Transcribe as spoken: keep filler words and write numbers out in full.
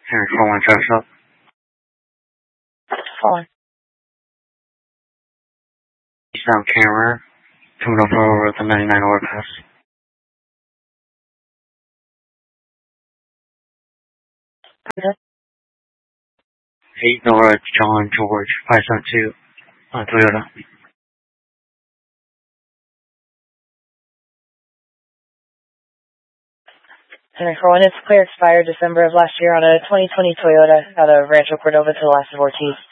Henry four one, traffic stop. Four. Eastbound camera, coming up over the ninety-nine overpass. Okay. eight North John George, five seven two, on Toyota. Henry four one, it's clear expired December of last year on a twenty twenty Toyota out of Rancho Cordova to Las Ortiz.